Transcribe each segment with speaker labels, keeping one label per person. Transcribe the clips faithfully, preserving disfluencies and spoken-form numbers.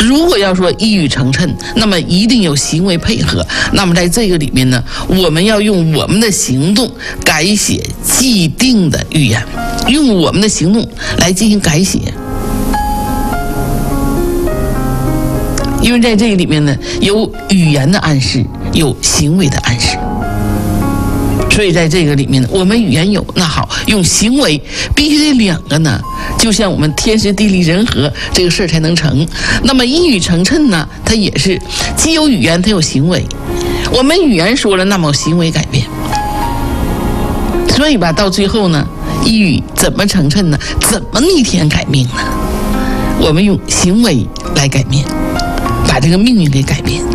Speaker 1: 如果要说一语成谶，那么一定有行为配合。那么在这个里面呢，我们要用我们的行动改写既定的预言，用我们的行动来进行改写。因为在这个里面呢，有语言的暗示，有行为的暗示。所以在这个里面呢，我们语言有，那好，用行为必须得两个呢，就像我们天时地利人和这个事儿才能成。那么一语成谶呢，它也是既有语言，它有行为。我们语言说了，那么行为改变。所以吧，到最后呢，一语怎么成谶呢？怎么逆天改命呢？我们用行为来改变，把这个命运给改变。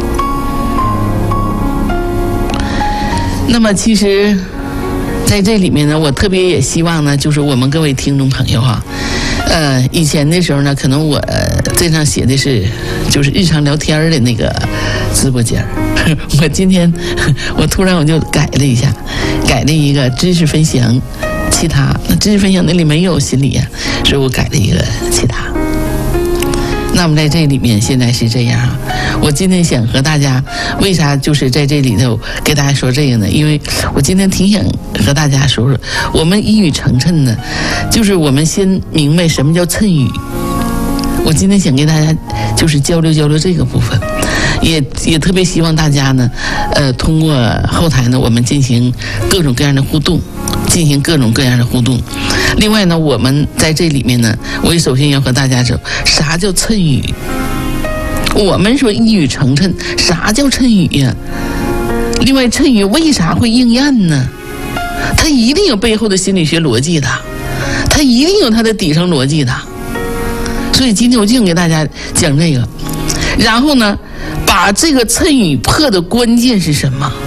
Speaker 1: 那么其实在这里面呢，我特别也希望呢，就是我们各位听众朋友哈、啊，呃，以前的时候呢，可能我这上写的是就是日常聊天的那个直播间，我今天我突然我就改了一下，改了一个知识分享，其他那知识分享那里没有心理啊，所以我改了一个其他。那么在这里面现在是这样，我今天想和大家，为啥就是在这里头给大家说这个呢？因为我今天挺想和大家说说，我们一语成谶呢，就是我们先明白什么叫谶语。我今天想跟大家就是交流交流这个部分，也也特别希望大家呢，呃，通过后台呢，我们进行各种各样的互动，进行各种各样的互动。另外呢，我们在这里面呢，我也首先要和大家说，啥叫谶语？我们说一语成谶，啥叫谶语呀？另外，谶语为啥会应验呢？它一定有背后的心理学逻辑的，它一定有它的底层逻辑的。所以今天我就给大家讲这个，然后呢，把这个谶语破的关键是什么？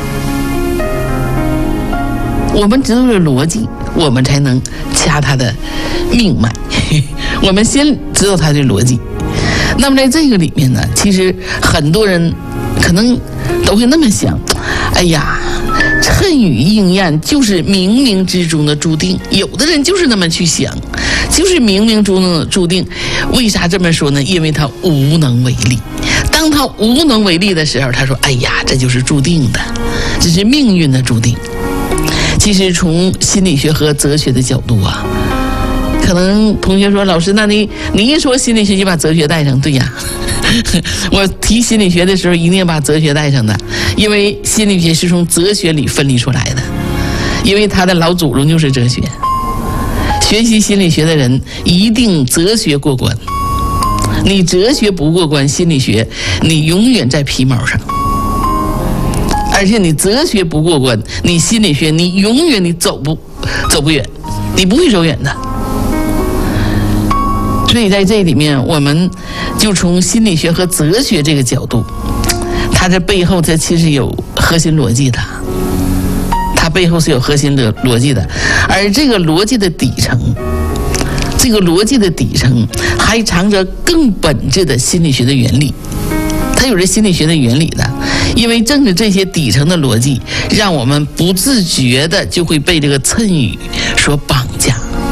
Speaker 1: 我们知道了逻辑，我们才能掐它的命脉。我们先知道它的逻辑。那么在这个里面呢，其实很多人可能都会那么想，哎呀，谶语应验就是冥冥之中的注定。有的人就是那么去想，就是冥冥中的注定。为啥这么说呢？因为他无能为力。当他无能为力的时候，他说，哎呀，这就是注定的，这是命运的注定。其实从心理学和哲学的角度啊，可能同学说，老师，那你你一说心理学就把哲学带上。对呀，我提心理学的时候一定要把哲学带上的，因为心理学是从哲学里分离出来的，因为他的老祖宗就是哲学。学习心理学的人一定哲学过关，你哲学不过关，心理学你永远在皮毛上。而且你哲学不过关，你心理学你永远你走不走不远，你不会走远的。所以在这里面，我们就从心理学和哲学这个角度，它这背后它其实有核心逻辑的，它背后是有核心的逻辑的，而这个逻辑的底层，这个逻辑的底层还藏着更本质的心理学的原理。它有着心理学的原理的，因为正是这些底层的逻辑，让我们不自觉的就会被这个谶语所绑架。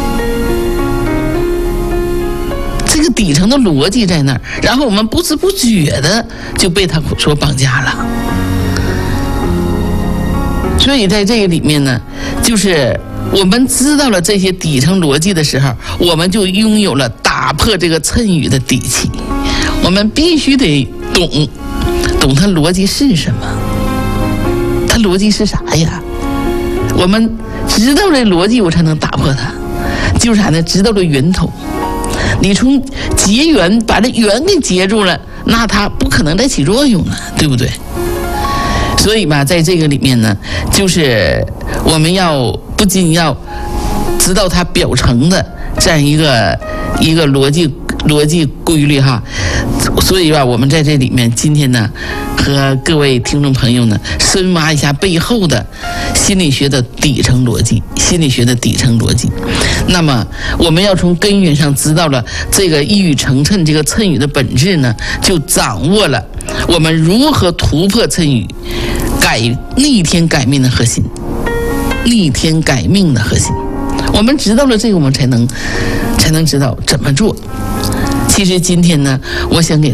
Speaker 1: 这个底层的逻辑在那儿，然后我们不知不觉的就被它所绑架了。所以在这个里面呢，就是我们知道了这些底层逻辑的时候，我们就拥有了打破这个谶语的底气。我们必须得懂懂它逻辑是什么，它逻辑是啥呀？我们知道这逻辑，我才能打破它。就是啥呢？知道了源头，你从结缘把这缘给结住了，那它不可能再起作用了，对不对？所以吧，在这个里面呢，就是我们要不仅要知道它表层的这样一个一个逻辑逻辑规律哈。所以吧，我们在这里面今天呢，和各位听众朋友呢，深挖一下背后的心理学的底层逻辑，心理学的底层逻辑。那么，我们要从根源上知道了这个一语成谶这个谶语的本质呢，就掌握了我们如何突破谶语，改逆天改命的核心，逆天改命的核心。我们知道了这个，我们才能才能知道怎么做。其实今天呢，我想给